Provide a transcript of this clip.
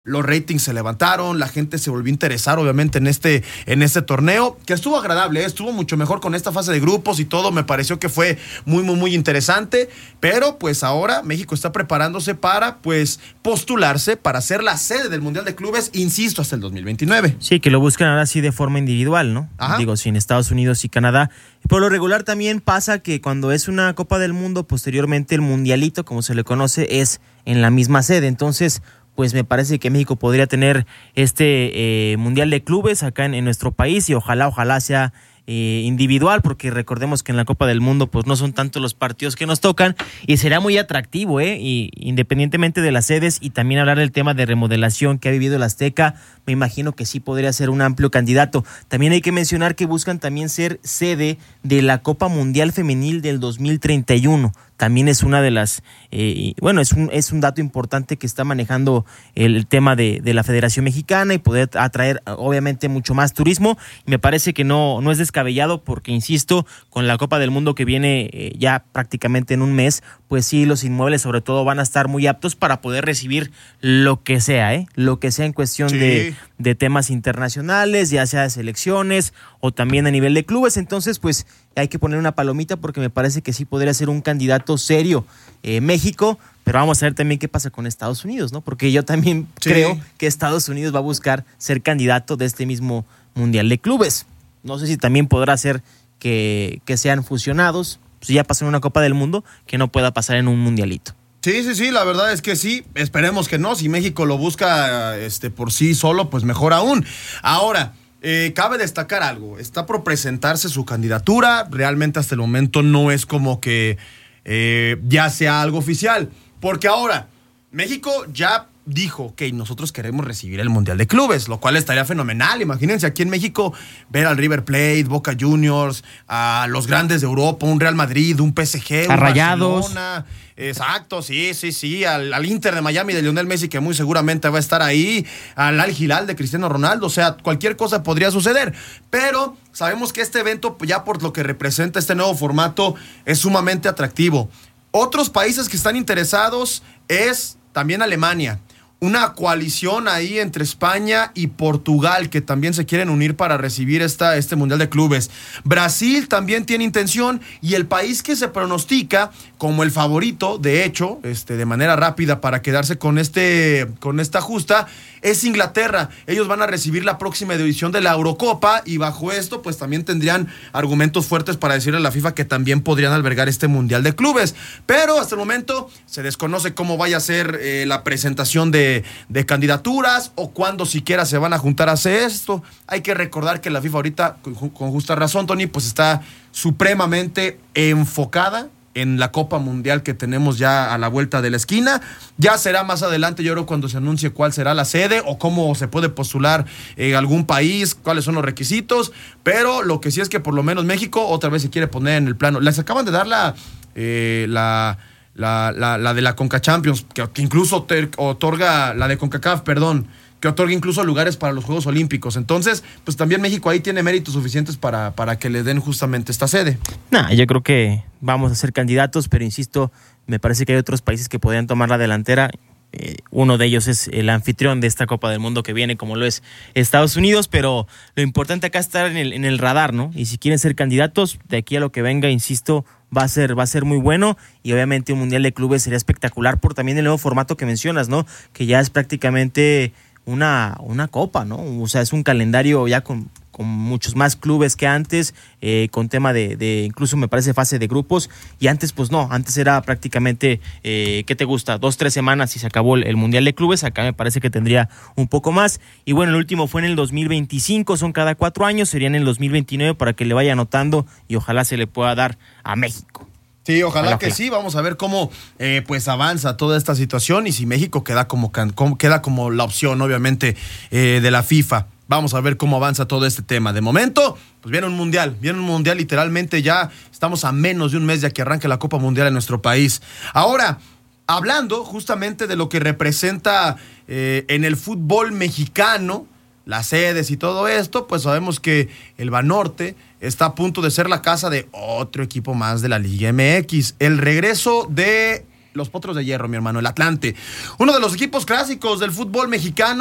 Los ratings se levantaron, la gente se volvió a interesar obviamente en este torneo, que estuvo agradable, estuvo mucho mejor con esta fase de grupos y todo, me pareció que fue muy interesante, pero pues ahora México está preparándose para pues postularse para ser la sede del Mundial de Clubes, insisto, hasta el 2029. Sí, que lo buscan ahora sí de forma individual, ¿no? Ajá. Digo, sin Estados Unidos y Canadá. Por lo regular también pasa que cuando es una Copa del Mundo, posteriormente el Mundialito, como se le conoce, es en la misma sede, entonces pues me parece que México podría tener este Mundial de Clubes acá en nuestro país y ojalá sea individual, porque recordemos que en la Copa del Mundo pues no son tantos los partidos que nos tocan y será muy atractivo, y independientemente de las sedes, y también hablar del tema de remodelación que ha vivido el Azteca, me imagino que sí podría ser un amplio candidato. También hay que mencionar que buscan también ser sede de la Copa Mundial Femenil del 2031. También es una de las, es un dato importante que está manejando el tema de la Federación Mexicana y poder atraer obviamente mucho más turismo. Y me parece que no es descabellado porque, insisto, con la Copa del Mundo que viene ya prácticamente en un mes, pues sí, los inmuebles sobre todo van a estar muy aptos para poder recibir lo que sea en cuestión Sí. de temas internacionales, ya sea de selecciones o también a nivel de clubes. Entonces, pues hay que poner una palomita porque me parece que sí podría ser un candidato serio México, pero vamos a ver también qué pasa con Estados Unidos, ¿no? Porque yo también creo que Estados Unidos va a buscar ser candidato de este mismo Mundial de Clubes. No sé si también podrá ser que sean fusionados, si ya pasó en una Copa del Mundo, que no pueda pasar en un Mundialito. Sí, la verdad es que sí, esperemos que no, si México lo busca por sí solo, pues mejor aún. Ahora, cabe destacar algo, está por presentarse su candidatura, realmente hasta el momento no es como que ya sea algo oficial, porque ahora México ya dijo que nosotros queremos recibir el Mundial de Clubes, lo cual estaría fenomenal. Imagínense aquí en México ver al River Plate, Boca Juniors, a los grandes de Europa, un Real Madrid, un PSG, a un Rayados. Barcelona. Exacto, sí, al Inter de Miami de Lionel Messi, que muy seguramente va a estar ahí, al Al Hilal de Cristiano Ronaldo, o sea, cualquier cosa podría suceder, pero sabemos que este evento, ya por lo que representa este nuevo formato, es sumamente atractivo. Otros países que están interesados es también Alemania. Una coalición ahí entre España y Portugal que también se quieren unir para recibir este Mundial de Clubes. Brasil también tiene intención y el país que se pronostica como el favorito, de hecho, de manera rápida para quedarse con esta justa, es Inglaterra. Ellos van a recibir la próxima edición de la Eurocopa y bajo esto pues también tendrían argumentos fuertes para decirle a la FIFA que también podrían albergar este Mundial de Clubes. Pero hasta el momento se desconoce cómo vaya a ser la presentación de candidaturas o cuándo siquiera se van a juntar a hacer esto. Hay que recordar que la FIFA ahorita, con justa razón, Tony, pues está supremamente enfocada en la Copa Mundial que tenemos ya a la vuelta de la esquina. Ya será más adelante, yo creo, cuando se anuncie cuál será la sede o cómo se puede postular algún país, cuáles son los requisitos, pero lo que sí es que por lo menos México otra vez se quiere poner en el plano. Les acaban de dar la de la Conca Champions, que incluso otorga, la de CONCACAF, perdón, que otorga incluso lugares para los Juegos Olímpicos. Entonces, pues también México ahí tiene méritos suficientes para que le den justamente esta sede. Yo creo que vamos a ser candidatos, pero insisto, me parece que hay otros países que podrían tomar la delantera. Uno de ellos es el anfitrión de esta Copa del Mundo que viene, como lo es Estados Unidos, pero lo importante acá es estar en el radar, ¿no? Y si quieren ser candidatos, de aquí a lo que venga, insisto, va a ser muy bueno, y obviamente un Mundial de Clubes sería espectacular por también el nuevo formato que mencionas, ¿no? Que ya es prácticamente una copa, ¿no? O sea, es un calendario ya con muchos más clubes que antes, con tema de incluso me parece fase de grupos, y antes pues no, antes era prácticamente, ¿qué te gusta? 2-3 semanas y se acabó el Mundial de Clubes. Acá me parece que tendría un poco más, y bueno, el último fue en el 2025, son cada 4 años, serían en el 2029 para que le vaya anotando y ojalá se le pueda dar a México. Sí, ojalá que sí. Vamos a ver cómo pues avanza toda esta situación y si México queda como la opción, obviamente, de la FIFA. Vamos a ver cómo avanza todo este tema. De momento, pues viene un mundial, literalmente ya estamos a menos de un mes de que arranque la Copa Mundial en nuestro país. Ahora, hablando justamente de lo que representa en el fútbol mexicano, las sedes y todo esto, pues sabemos que el Banorte está a punto de ser la casa de otro equipo más de la Liga MX. El regreso de Los Potros de Hierro, mi hermano, el Atlante. Uno de los equipos clásicos del fútbol mexicano.